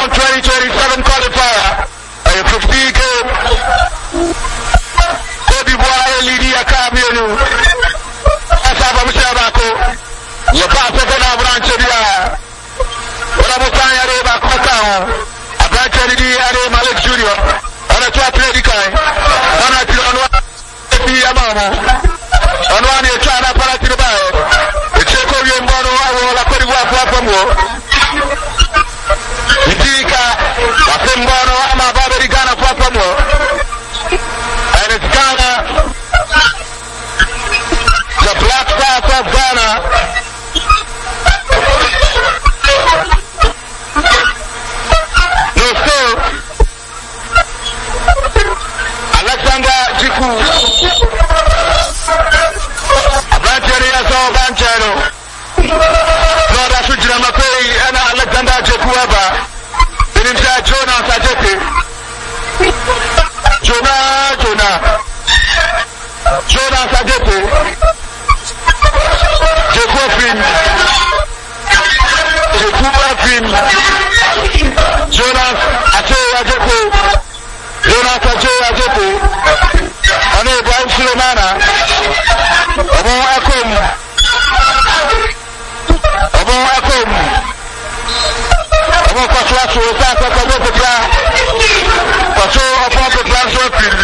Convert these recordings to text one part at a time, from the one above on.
AFCON 2027 qualifier. A 50 game. Cote d'Ivoire Lydia Cameroon. Asaba Musabako. Le passe de la branche dia. Wala Mutanya Reba Kotao. A branche dia Are Malik Junior. On a trois prédicants. On a tiré Yamamo. On a dit que la partie de bail. Et c'est qu'on vient voir la Côte d'Ivoire pour moi. Itika, la Fembono, ama Baberi Ghana pour moi. And it's Ghana, the Black Stars of Ghana. No still, Alexander Jiku. Banchero. Lord Asujina Mapei and Alexander Jekuaba. Benimsa Jonah Sajete. Jonah Sajete. Jekuafin. Jonas Achewa Jeku. Jonas Achewa Jeku. Ane Ibrahim Sulemana. Omo Akum. Omo Kwaswa Suwesa Kwaswa Pepla. Kwaswa Opo Pepla Swapin.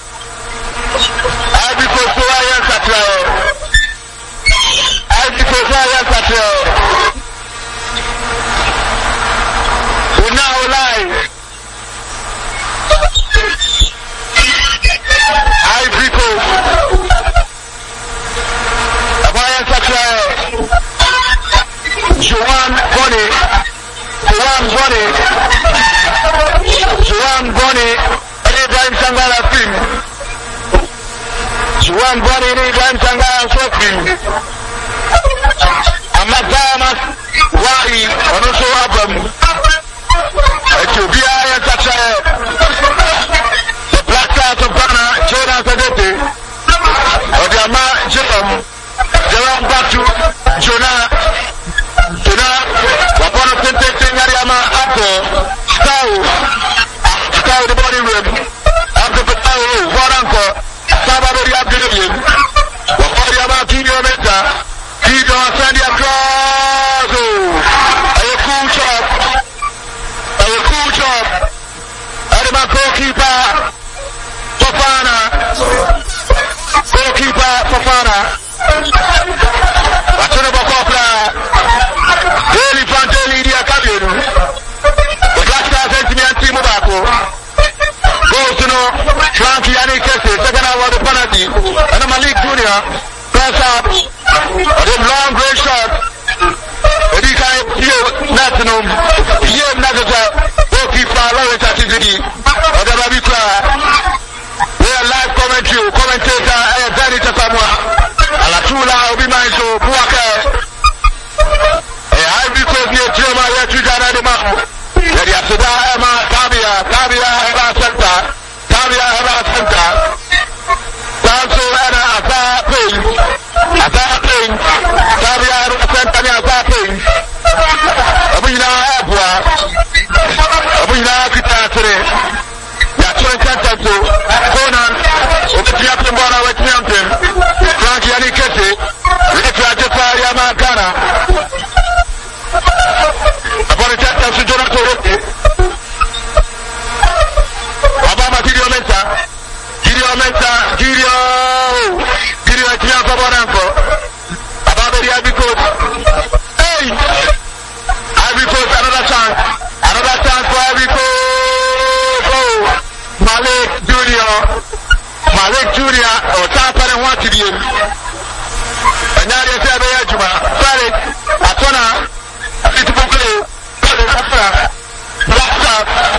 Aibi Kwaswa Ayan Satrae. We're now live. Ivory Coast. Ayan Satrae. Joan Bonny, Ibrahim Sangala film. Joan Bonny, Ibrahim Sangala film. Amadamas Wahi, Onoso Abam. Ethiopia and Satrae. The Black Stars of Ghana, Jonas Adete. Odiama Jepam. Jerome Batu, Jonah, Wapona Sente Sengariama, Apple, Stau, the body room, Apple Petau, Waranko, Sabari Abdullium, Waporiama Kidio Meta, Kidio Sandy Across, a cool job, Adama goalkeeper, Fofana, Watuna Bakopla, Daily Fantelli Dia Cabiru, the Black Stars and Mubako, goes to know Frankie Yannick Kesse, second hour of the penalty, and Malik Junior, cross up, a long great shot, Edika Natinum, Yem Nagaja, goalkeeper Lawrence Atizidi, or the Rabi Kra. We are live commentator, Danny Tasamwa. Alatula Obi Manso Buaka. Ivory Coast near Tioma Yatujana de Mahu. Ready after that, Emma Tabia Heba Center. Sanso Anna Azar Payne. Tabia Heba Center Azar Payne. Abuna Abua. Abuna Kitatre. Yatuen Center Conan. Obiatem Bona Wetmiantem. Frankie Yannick Kesse, Yama Ghana. Upon the test of Jonathan Torre, Obama Gidio Tiafa Boranko, Ababa the Ivory Coast. Hey! Ivory Coast, another chance for Ivory Coast. Oh! Malik Junior, or Tapa and what to do. And now they say, Farid, Atona, Black Stars,